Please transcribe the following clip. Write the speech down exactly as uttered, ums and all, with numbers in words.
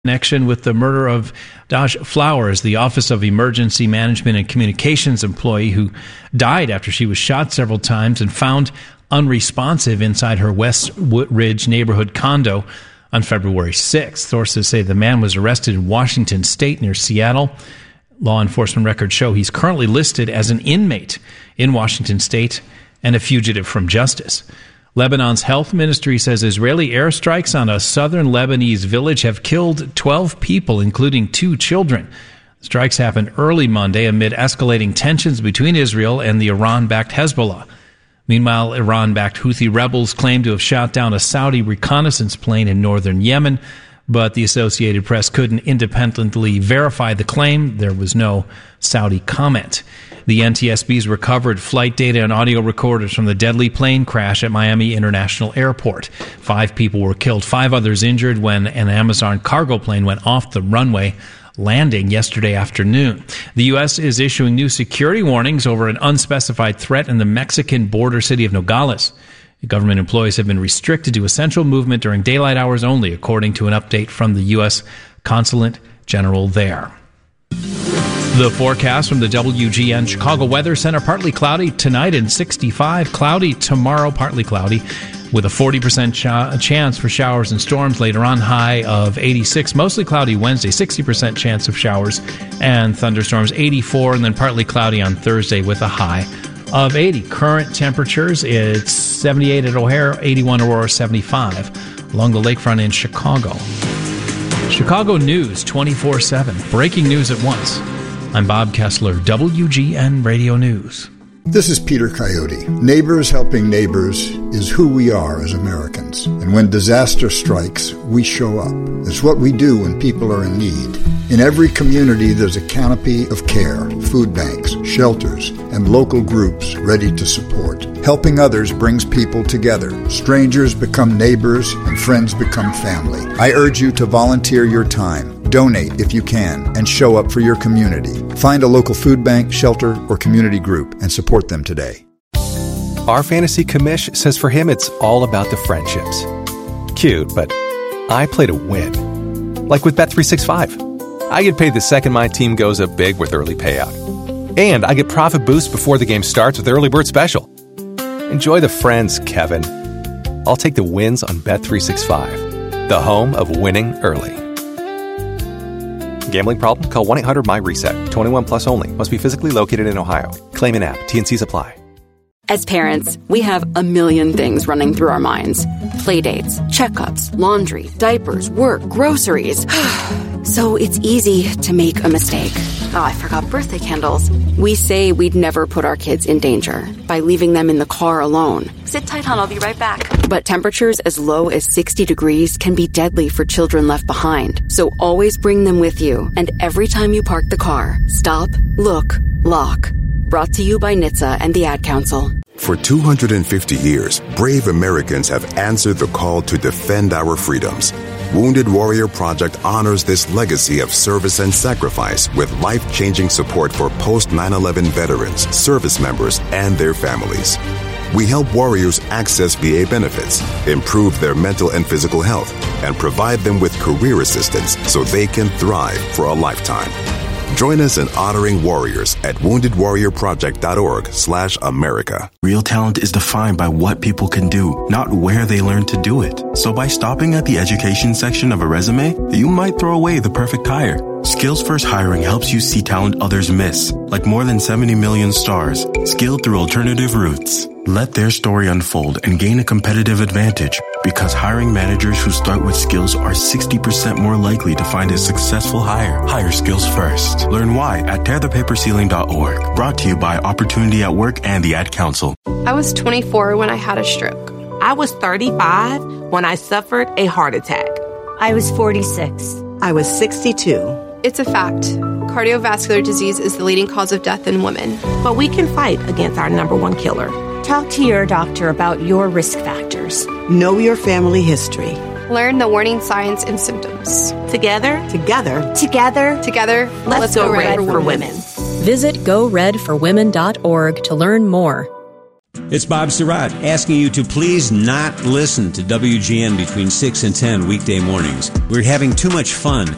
Connection with the murder of Daj Flowers, the Office of Emergency Management and Communications employee who died after she was shot several times and found unresponsive inside her West Ridge neighborhood condo on February sixth. Sources say the man was arrested in Washington State near Seattle. Law enforcement records show he's currently listed as an inmate in Washington State and a fugitive from justice. Lebanon's health ministry says Israeli airstrikes on a southern Lebanese village have killed twelve people, including two children. Strikes happened early Monday amid escalating tensions between Israel and the Iran-backed Hezbollah. Meanwhile, Iran-backed Houthi rebels claim to have shot down a Saudi reconnaissance plane in northern Yemen, but the Associated Press couldn't independently verify the claim. There was no Saudi comment. The N T S B's recovered flight data and audio recorders from the deadly plane crash at Miami International Airport. Five people were killed, five others injured when an Amazon cargo plane went off the runway, landing yesterday afternoon. The U S is issuing new security warnings over an unspecified threat in the Mexican border city of Nogales. Government employees have been restricted to essential movement during daylight hours only, according to an update from the U S Consulate General there. The forecast from the W G N Chicago Weather Center: partly cloudy tonight and sixty-five, cloudy tomorrow, partly cloudy, with a forty percent ch- chance for showers and storms later on, high of eighty-six. Mostly cloudy Wednesday, sixty percent chance of showers and thunderstorms, eighty-four, and then partly cloudy on Thursday with a high of eighty. Current temperatures, it's seventy-eight at O'Hare, eighty-one Aurora, seventy-five along the lakefront in Chicago. Chicago News twenty-four seven, breaking news at once. I'm Bob Kessler, W G N Radio News. This is Peter Coyote. Neighbors helping neighbors is who we are as Americans. And when disaster strikes, we show up. It's what we do when people are in need. In every community, there's a canopy of care, food banks, shelters, and local groups ready to support. Helping others brings people together. Strangers become neighbors, and friends become family. I urge you to volunteer your time. Donate if you can, and show up for your community. Find a local food bank, shelter, or community group and support them today. Our fantasy commish says for him it's all about the friendships. Cute, but I play to win. Like with Bet three sixty-five. I get paid the second my team goes up big with early payout. And I get profit boost before the game starts with Early Bird Special. Enjoy the friends, Kevin. I'll take the wins on Bet three sixty-five, the home of winning early. Gambling problem? Call one eight hundred M Y reset. twenty-one plus only. Must be physically located in Ohio. Claim in app. T N Cs apply. As parents, we have a million things running through our minds. Playdates, checkups, laundry, diapers, work, groceries. So it's easy to make a mistake. Oh, I forgot birthday candles. We say we'd never put our kids in danger by leaving them in the car alone. Sit tight, hon, I'll be right back. But temperatures as low as sixty degrees can be deadly for children left behind. So always bring them with you. And every time you park the car, stop, look, lock. Brought to you by N H T S A and the Ad Council. For two hundred fifty years, brave Americans have answered the call to defend our freedoms. Wounded Warrior Project honors this legacy of service and sacrifice with life-changing support for post nine eleven veterans, service members, and their families. We help warriors access V A benefits, improve their mental and physical health, and provide them with career assistance so they can thrive for a lifetime. Join us in honoring warriors at wounded warrior project dot org slash America. Real talent is defined by what people can do, not where they learn to do it. So by stopping at the education section of a resume, you might throw away the perfect hire. Skills First Hiring helps you see talent others miss, like more than seventy million stars, skilled through alternative routes. Let their story unfold and gain a competitive advantage, because hiring managers who start with skills are sixty percent more likely to find a successful hire. Hire skills first. Learn why at tear the paper ceiling dot org. Brought to you by Opportunity at Work and the Ad Council. I was twenty-four when I had a stroke. I was thirty-five when I suffered a heart attack. I was forty-six. I was sixty-two. It's a fact. Cardiovascular disease is the leading cause of death in women. But we can fight against our number one killer. Talk to your doctor about your risk factors. Know your family history. Learn the warning signs and symptoms. Together, together, together, together, let's, let's go, go red, red for, for women. women. Visit go red for women dot org to learn more. It's Bob Surratt asking you to please not listen to W G N between six and ten weekday mornings. We're having too much fun